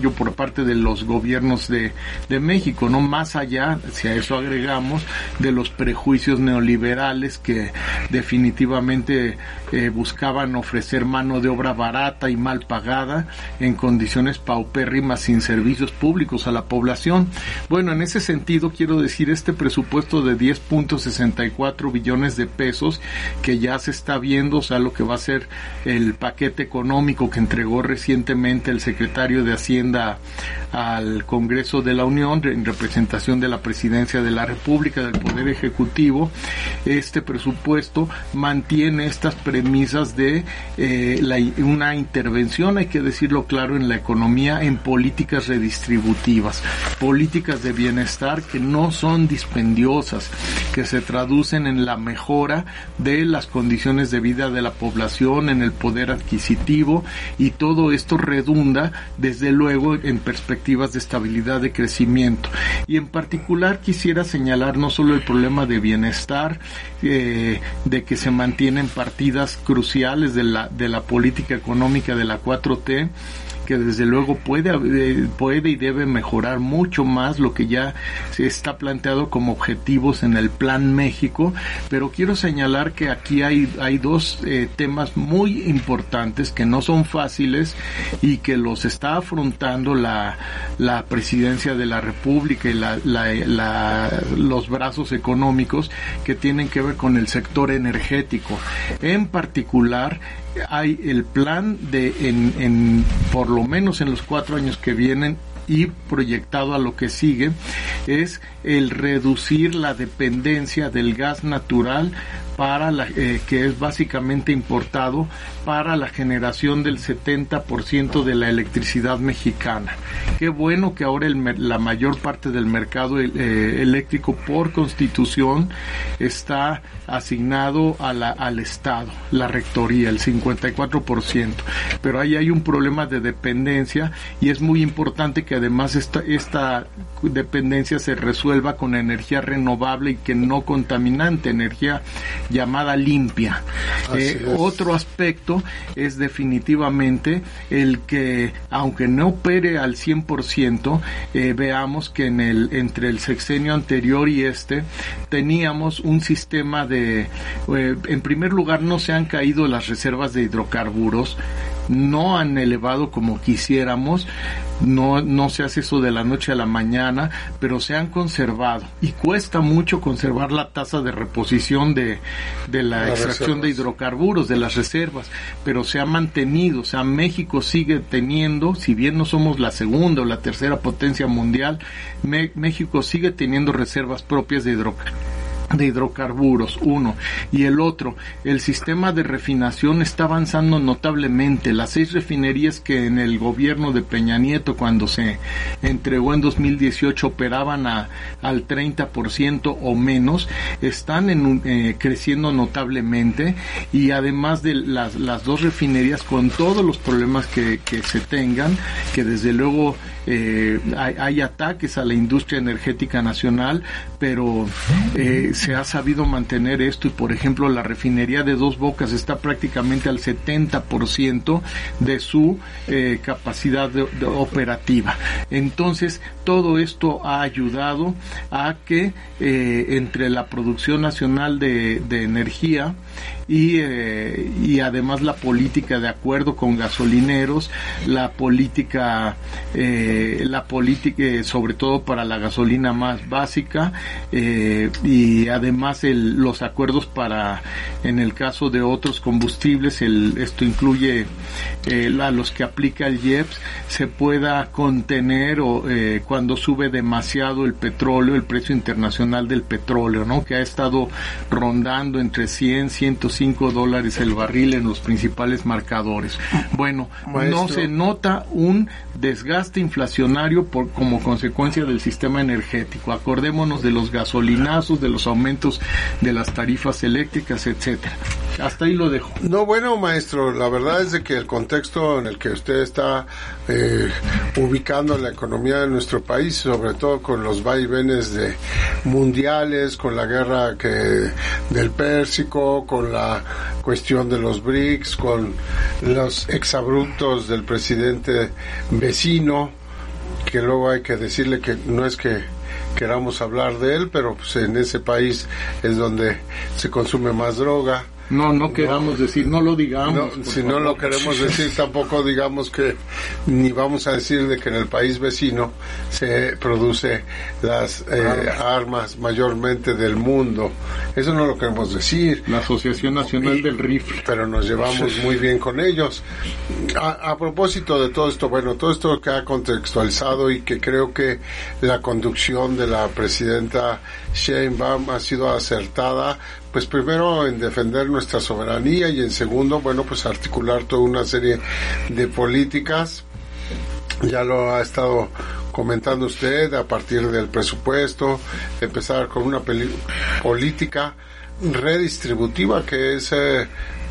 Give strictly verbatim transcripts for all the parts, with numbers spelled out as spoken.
por parte de los gobiernos de, de México, no más allá, si a eso agregamos, de los prejuicios neoliberales que definitivamente eh, buscaban ofrecer mano de obra barata y mal pagada en condiciones paupérrimas sin servicios públicos a la población. Bueno, en ese sentido quiero decir, este presupuesto de diez punto sesenta y cuatro billones de pesos que ya se está viendo, o sea, lo que va a ser el paquete económico que entregó recientemente el secretario de Hacienda al Congreso de la Unión en representación de la Presidencia de la República, del Poder Ejecutivo. Este presupuesto mantiene estas premisas de eh, la, una intervención, hay que decirlo claro, en la economía, en políticas redistributivas, políticas de bienestar que no son dispendiosas, que se traducen en la mejora de las condiciones de vida de la población, en el poder adquisitivo, y todo esto redunda desde luego en perspectivas de estabilidad, de crecimiento. Y en particular quisiera señalar no solo el problema de bienestar, eh, de que se mantienen partidas cruciales de la de la política económica de la cuatro T, que desde luego puede, puede y debe mejorar mucho más lo que ya se está planteado como objetivos en el Plan México, pero quiero señalar que aquí hay, hay dos eh, temas muy importantes que no son fáciles y que los está afrontando la, la Presidencia de la República y la, la, la, los brazos económicos, que tienen que ver con el sector energético. En particular, hay el plan de en, en por lo menos en los cuatro años que vienen y proyectado a lo que sigue, es el reducir la dependencia del gas natural para la, eh, que es básicamente importado para la generación del setenta por ciento de la electricidad mexicana. Qué bueno que ahora el, la mayor parte del mercado eh, eléctrico por constitución está asignado a la, al Estado, la rectoría, el cincuenta y cuatro por ciento. Pero ahí hay un problema de dependencia y es muy importante que además esta, esta dependencia se resuelva con energía renovable y que no contaminante, energía llamada limpia. Eh, otro aspecto es definitivamente el que, aunque no opere al cien por ciento, eh, veamos que en el entre el sexenio anterior y este teníamos un sistema de, eh, en primer lugar, no se han caído las reservas de hidrocarburos, no han elevado como quisiéramos, no no se hace eso de la noche a la mañana, pero se han conservado y cuesta mucho conservar la tasa de reposición de, de la las extracción reservas de hidrocarburos, de las reservas, pero se ha mantenido. O sea, México sigue teniendo, si bien no somos la segunda o la tercera potencia mundial, Me, México sigue teniendo reservas propias de hidrocarburos de hidrocarburos, uno, y el otro, el sistema de refinación está avanzando notablemente. Las seis refinerías que en el gobierno de Peña Nieto, cuando se entregó en dos mil dieciocho, operaban a, al treinta por ciento o menos, están en un, eh, creciendo notablemente, y además de las, las dos refinerías, con todos los problemas que, que se tengan, que desde luego eh, hay, hay ataques a la industria energética nacional, pero eh, se ha sabido mantener esto, y por ejemplo la refinería de Dos Bocas está prácticamente al setenta por ciento de su eh, capacidad de, de operativa. Entonces todo esto ha ayudado a que eh, entre la producción nacional de, de energía y, eh, y además la política de acuerdo con gasolineros, la política eh, la política eh, sobre todo para la gasolina más básica, eh, y además el, los acuerdos para, en el caso de otros combustibles, el, esto incluye eh, a los que aplica el I E P S, se pueda contener o eh, cuando sube demasiado el petróleo, el precio internacional del petróleo, ¿no? Que ha estado rondando entre cien, ciento cinco dólares el barril en los principales marcadores. Bueno, Maestro, no se nota un desgaste inflacionario por como consecuencia del sistema energético. Acordémonos de los gasolinazos, de los aumentos de las tarifas eléctricas, etcétera. Hasta ahí lo dejo. No, bueno, maestro, la verdad es de que el contexto en el que usted está eh, ubicando la economía de nuestro país, sobre todo con los vaivenes de mundiales, con la guerra que del Pérsico, con la cuestión de los B R I C S, con los exabruptos del presidente vecino, que luego hay que decirle que no es que queramos hablar de él, pero pues en ese país es donde se consume más droga. No, no queramos no, decir, no lo digamos. No, si favor. No lo queremos decir, tampoco digamos que, ni vamos a decir de que en el país vecino se produce las eh, armas. armas mayormente del mundo. Eso no lo queremos decir. La Asociación Nacional y, del Rifle. Pero nos llevamos muy bien con ellos. A, a propósito de todo esto, bueno, todo esto que ha contextualizado y que creo que la conducción de la presidenta Sheinbaum ha sido acertada, pues primero en defender nuestra soberanía y en segundo, bueno, pues articular toda una serie de políticas. Ya lo ha estado comentando usted, a partir del presupuesto, empezar con una peli- política redistributiva, que es eh,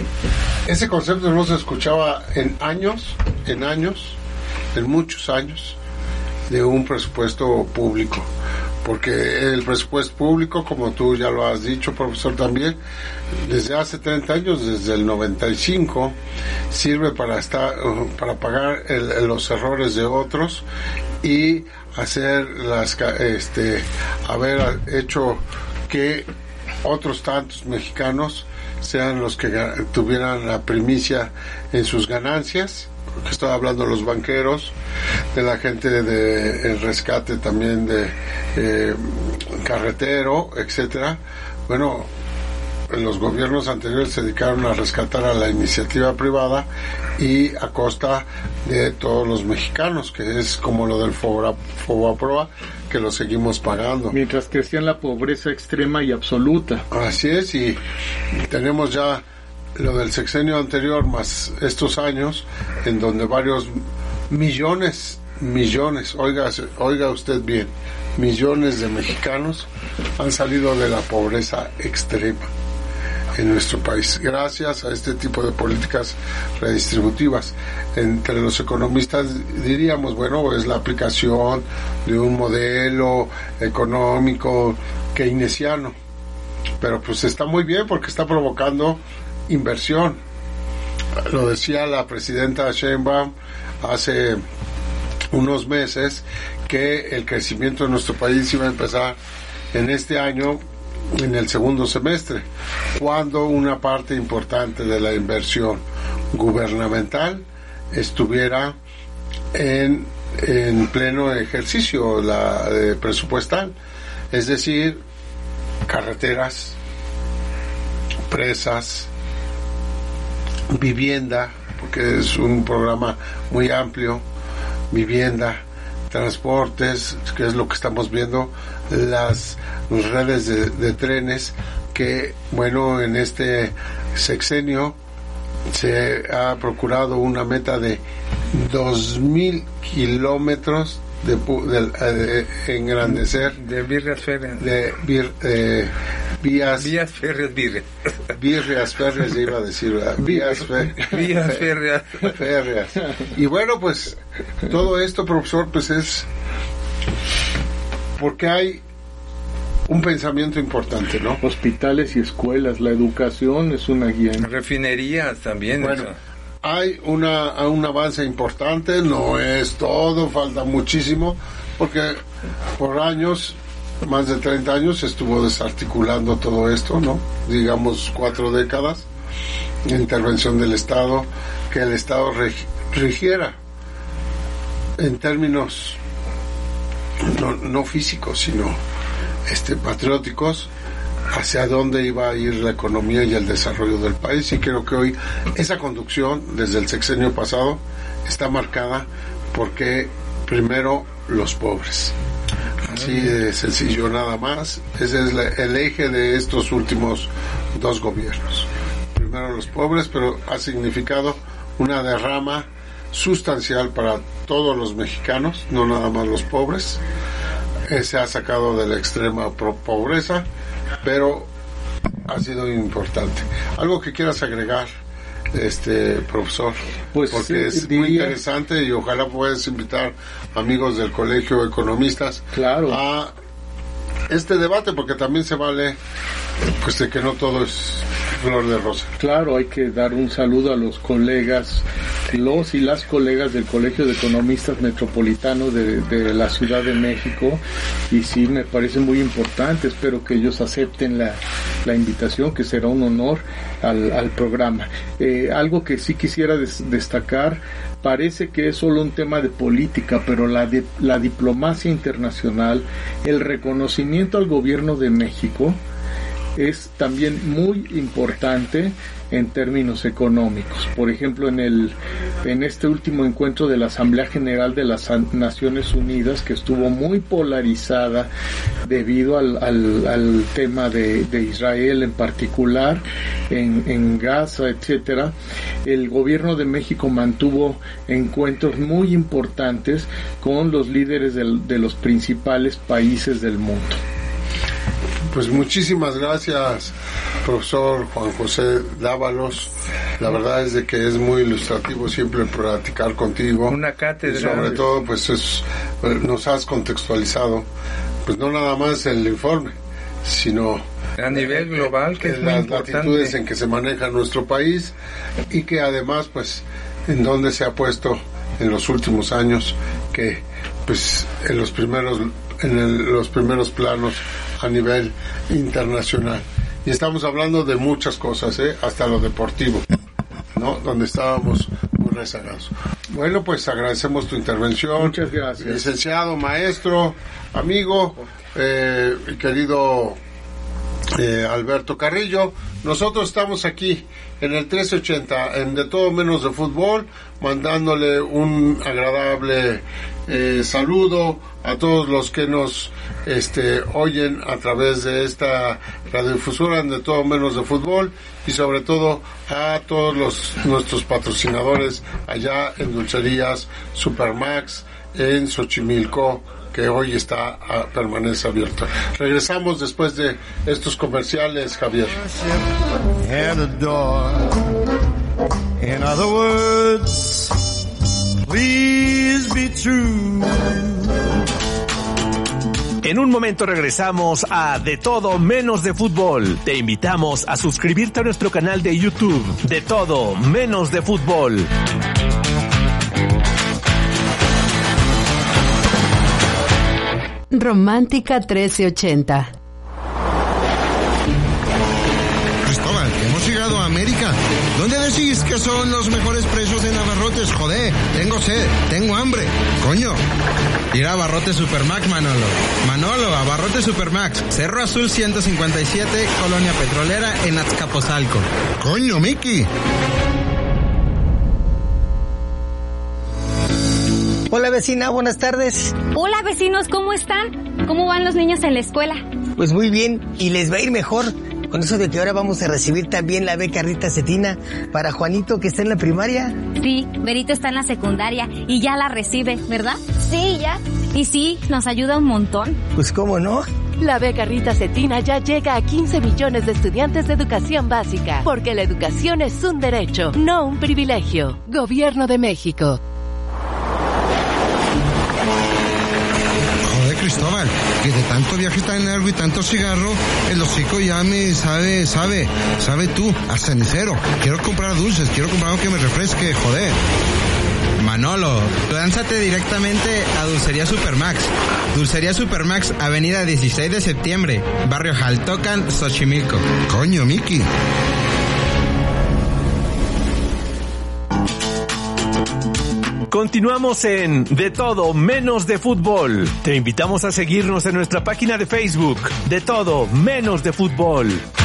ese concepto no se escuchaba en años, en años, en muchos años, de un presupuesto público. Porque el presupuesto público, como tú ya lo has dicho, profesor, también, desde hace treinta años, desde el noventa y cinco, sirve para estar, para pagar el, los errores de otros y hacer las, este, haber hecho que otros tantos mexicanos sean los que tuvieran la primicia en sus ganancias. Que estoy hablando de los banqueros, de la gente de el rescate también de eh, carretero, etcétera. Bueno, los gobiernos anteriores se dedicaron a rescatar a la iniciativa privada y a costa de todos los mexicanos, que es como lo del Fobaproa, que lo seguimos pagando. Mientras crecía la pobreza extrema y absoluta. Así es, y tenemos ya lo del sexenio anterior más estos años en donde varios millones, millones, oiga, oiga usted bien, millones de mexicanos han salido de la pobreza extrema en nuestro país, gracias a este tipo de políticas redistributivas. Entre los economistas diríamos, bueno, es la aplicación de un modelo económico keynesiano, pero pues está muy bien porque está provocando inversión. Lo decía la presidenta Sheinbaum hace unos meses, que el crecimiento de nuestro país iba a empezar en este año, en el segundo semestre, cuando una parte importante de la inversión gubernamental estuviera en, en pleno ejercicio la eh, presupuestal, es decir, carreteras, presas, vivienda, porque es un programa muy amplio, vivienda, transportes, que es lo que estamos viendo, las redes de, de trenes, que bueno, en este sexenio se ha procurado una meta de dos mil kilómetros de, de, de engrandecer de vías férreas de vir, eh, vías vías férreas virre. vías férreas iba a decir ¿verdad? vías fe, vías férreas férreas y bueno, pues todo esto, profesor, pues es porque hay un pensamiento importante, ¿no? Hospitales y escuelas, la educación es una guía. Refinerías también. Bueno, eso. Hay una un avance importante, no es todo, falta muchísimo, porque por años, más de treinta años, se estuvo desarticulando todo esto, ¿no? Digamos cuatro décadas, intervención del Estado, que el Estado rigiera en términos no, no físicos, sino este patrióticos, hacia dónde iba a ir la economía y el desarrollo del país. Y creo que hoy esa conducción, desde el sexenio pasado, está marcada porque primero los pobres, así de sencillo, nada más. Ese es la, el eje de estos últimos dos gobiernos, primero los pobres, pero ha significado una derrama sustancial para todos los mexicanos, no nada más los pobres. Eh, se ha sacado de la extrema pobreza, pero ha sido importante. ¿Algo que quieras agregar, este profesor? Pues porque sí, es diría... muy interesante, y ojalá puedas invitar amigos del Colegio de Economistas, claro, a este debate, porque también se vale pues de que no todo es Flor de Rosa. Claro, hay que dar un saludo a los colegas, los y las colegas del Colegio de Economistas Metropolitano de, de la Ciudad de México, y sí, me parece muy importante. Espero que ellos acepten la, la invitación, que será un honor al, al programa. Eh, algo que sí quisiera des, destacar, parece que es solo un tema de política, pero la, de, la diplomacia internacional, el reconocimiento al gobierno de México es también muy importante en términos económicos. Por ejemplo, en el en este último encuentro de la Asamblea General de las Naciones Unidas, que estuvo muy polarizada debido al, al, al tema de, de Israel en particular, en, en Gaza, etcétera, el gobierno de México mantuvo encuentros muy importantes con los líderes de, de los principales países del mundo. Pues muchísimas gracias, profesor Juan José Dávalos. La verdad es de que es muy ilustrativo siempre platicar contigo. Una cátedra. Y sobre todo, pues es, nos has contextualizado, pues no nada más el informe, sino a nivel global, que es muy las importante. latitudes en que se maneja nuestro país, y que además, pues, en donde se ha puesto en los últimos años, que pues en los primeros en el, los primeros planos a nivel internacional. Y estamos hablando de muchas cosas, ¿eh? Hasta lo deportivo, ¿no? Donde estábamos muy rezagados. Bueno, pues agradecemos tu intervención. Muchas gracias. Licenciado, maestro, amigo, eh, querido eh, Alberto Carrillo. Nosotros estamos aquí en el trece ochenta, en De Todo Menos de Fútbol, mandándole un agradable eh, saludo a todos los que nos este, oyen a través de esta radiodifusora en De Todo Menos de Fútbol, y sobre todo a todos los nuestros patrocinadores allá en Dulcerías Supermax en Xochimilco, que hoy está a, permanece abierta. Regresamos después de estos comerciales, Javier. And a door. In other words, please be true. En un momento regresamos a De Todo Menos de Fútbol. Te invitamos a suscribirte a nuestro canal de YouTube, De Todo Menos de Fútbol. Romántica trece ochenta. Cristóbal, hemos llegado a América. ¿Dónde decís que son los mejores precios en abarrotes? Joder, tengo sed, tengo hambre. Coño. Ir a Abarrotes Supermax, Manolo. Manolo, Abarrotes Supermax. Cerro Azul ciento cincuenta y siete, Colonia Petrolera, en Azcapotzalco. Coño, Miki. Hola vecina, buenas tardes. Hola vecinos, ¿cómo están? ¿Cómo van los niños en la escuela? Pues muy bien, y les va a ir mejor con eso de que ahora vamos a recibir también la beca Rita Cetina para Juanito, que está en la primaria. Sí, Berito está en la secundaria y ya la recibe, ¿verdad? Sí, ya. Y sí, nos ayuda un montón. Pues cómo no. La beca Rita Cetina ya llega a quince millones de estudiantes de educación básica, porque la educación es un derecho, no un privilegio. Gobierno de México. Cristóbal, que de tanto viaje tan largo y tanto cigarro, el hocico ya me sabe, sabe, sabe tú, a cenicero. Quiero comprar dulces, quiero comprar algo que me refresque, joder. Manolo, lánzate directamente a Dulcería Supermax. Dulcería Supermax, avenida dieciséis de septiembre, barrio Jaltocan, Xochimilco. Coño, Miki. Continuamos en De Todo Menos de Fútbol. Te invitamos a seguirnos en nuestra página de Facebook, De Todo Menos de Fútbol.